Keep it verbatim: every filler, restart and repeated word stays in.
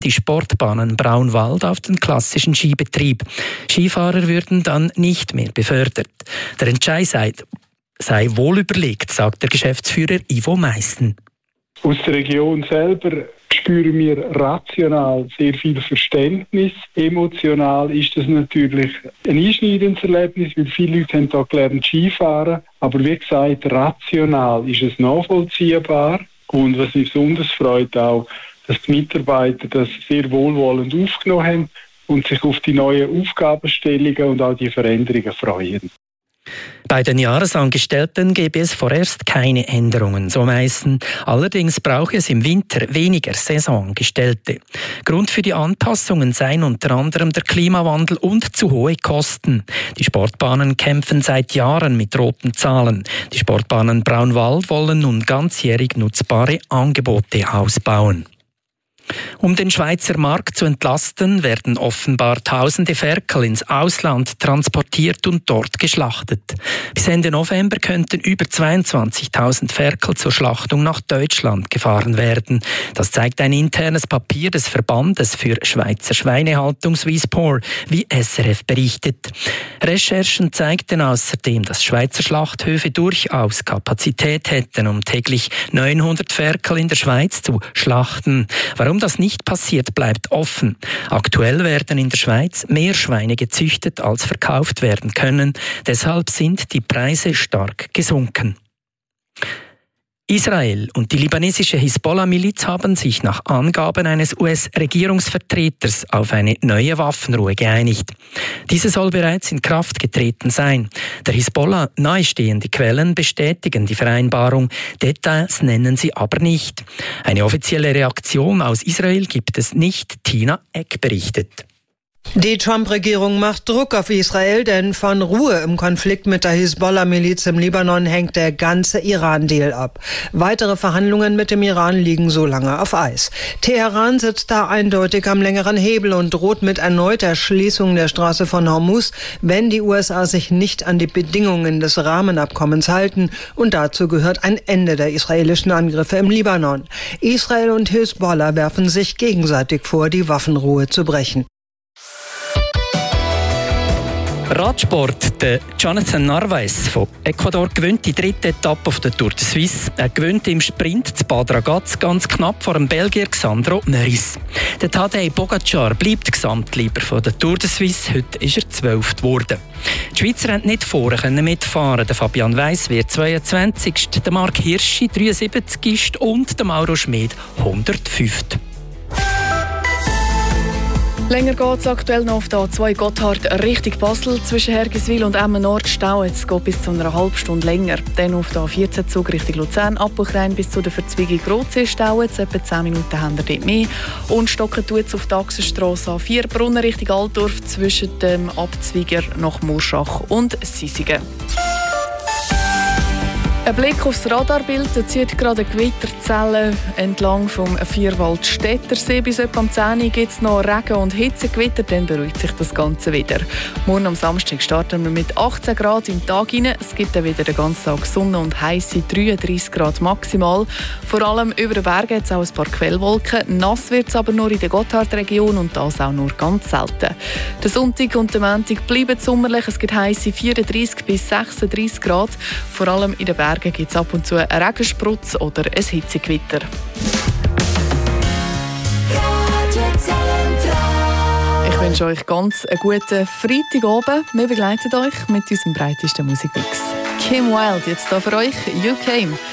die Sportbahnen Braunwald auf den klassischen Skibetrieb. Skifahrer würden dann nicht mehr befördert. Der Entscheid sei, sei wohl überlegt, sagt der Geschäftsführer Ivo Meissen. Aus der Region selber spüren wir rational sehr viel Verständnis. Emotional ist das natürlich ein einschneidendes Erlebnis, weil viele Leute haben hier gelernt Skifahren. Aber wie gesagt, rational ist es nachvollziehbar. Und was mich besonders freut auch, dass die Mitarbeiter das sehr wohlwollend aufgenommen haben und sich auf die neuen Aufgabenstellungen und auch die Veränderungen freuen. Bei den Jahresangestellten gäbe es vorerst keine Änderungen, so Meissen. Allerdings brauche es im Winter weniger Saisonangestellte. Grund für die Anpassungen seien unter anderem der Klimawandel und zu hohe Kosten. Die Sportbahnen kämpfen seit Jahren mit roten Zahlen. Die Sportbahnen Braunwald wollen nun ganzjährig nutzbare Angebote ausbauen. Um den Schweizer Markt zu entlasten, werden offenbar tausende Ferkel ins Ausland transportiert und dort geschlachtet. Bis Ende November könnten über zweiundzwanzigtausend Ferkel zur Schlachtung nach Deutschland gefahren werden. Das zeigt ein internes Papier des Verbandes für Schweizer Schweinehaltung Swisspor, wie S R F berichtet. Recherchen zeigten außerdem, dass Schweizer Schlachthöfe durchaus Kapazität hätten, um täglich neunhundert Ferkel in der Schweiz zu schlachten. Warum das nicht passiert, bleibt offen. Aktuell werden in der Schweiz mehr Schweine gezüchtet, als verkauft werden können. Deshalb sind die Preise stark gesunken. Israel und die libanesische Hisbollah-Miliz haben sich nach Angaben eines U S-Regierungsvertreters auf eine neue Waffenruhe geeinigt. Diese soll bereits in Kraft getreten sein. Der Hisbollah nahestehende Quellen bestätigen die Vereinbarung, Details nennen sie aber nicht. Eine offizielle Reaktion aus Israel gibt es nicht, Tina Eck berichtet. Die Trump-Regierung macht Druck auf Israel, denn von Ruhe im Konflikt mit der Hisbollah-Miliz im Libanon hängt der ganze Iran-Deal ab. Weitere Verhandlungen mit dem Iran liegen so lange auf Eis. Teheran sitzt da eindeutig am längeren Hebel und droht mit erneuter Schließung der Straße von Hormuz, wenn die U S A sich nicht an die Bedingungen des Rahmenabkommens halten. Und dazu gehört ein Ende der israelischen Angriffe im Libanon. Israel und Hisbollah werfen sich gegenseitig vor, die Waffenruhe zu brechen. Radsport. Der Jonathan Narvaez von Ecuador gewinnt die dritte Etappe auf der Tour de Suisse. Er gewinnt im Sprint zu Bad Ragaz ganz knapp vor dem Belgier Xandro Meurice. Der Tadej Pogacar bleibt Gesamtleader von der Tour de Suisse. Heute ist er zwölfter geworden. Die Schweizer haben nicht vorher mitfahren. Der Fabian Weiss wird zweiundzwanzigster Der Marc Hirschi dreiundsiebzigster und der Mauro Schmid hundertfünfter Länger geht es aktuell noch auf der A zwei Gotthard Richtung Basel. Zwischen Hergiswil und Emmen Nord staut es geht bis zu einer halben Stunde länger. Dann auf der A vierzehn Zug Richtung Luzern, Abbruchrein bis zu der Verzweigung Rotsee staut es. Etwa zehn Minuten haben wir dort mehr. Und stocken tut es auf der Achsenstrasse A vier Brunnen Richtung Altdorf zwischen dem Abzweiger nach Murschach und Sisigen. Ein Blick aufs Radarbild, da zieht gerade eine Gewitterzelle entlang vom Vierwaldstättersee. Bis etwa am zehn Uhr gibt es noch Regen- und Hitzegewitter, dann beruhigt sich das Ganze wieder. Morgen am Samstag starten wir mit achtzehn Grad im Tag rein. Es gibt dann wieder den ganzen Tag Sonne und heisse dreiunddreissig Grad maximal. Vor allem über den Bergen hat es auch ein paar Quellwolken. Nass wird es aber nur in der Gotthardregion und das auch nur ganz selten. Der Sonntag und der Montag bleiben sommerlich. Es gibt heisse vierunddreissig bis sechsunddreissig Grad. Vor allem in den Bergen gibt es ab und zu einen Regensprutz oder ein Hitzegewitter. Ich wünsche euch ganz einen guten Freitagabend. Wir begleiten euch mit unserem breitesten Musikmix. Kim Wilde, jetzt hier für euch «You Came».